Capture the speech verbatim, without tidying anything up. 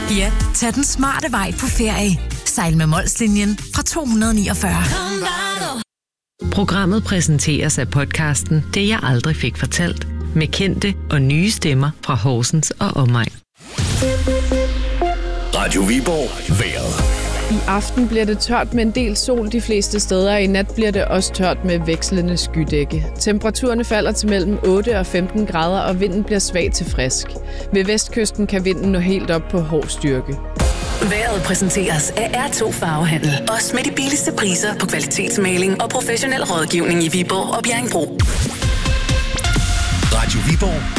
Ja, tag den smarte vej på ferie. Sejl med Molslinjen fra to hundrede niogfyrre. Programmet præsenteres af podcasten Det jeg aldrig fik fortalt, med kendte og nye stemmer fra Horsens og omegn. Radio Viborg vejret. I aften bliver det tørt med en del sol de fleste steder. I nat bliver det også tørt med vekslende skydække. Temperaturerne falder til mellem otte og femten grader, og vinden bliver svag til frisk. Ved vestkysten kan vinden nå helt op på hård styrke. Vejret præsenteres af R to Farvehandel. Også med de billigste priser på kvalitetsmaling og professionel rådgivning i Viborg og Bjerringbro. Radio Viborg.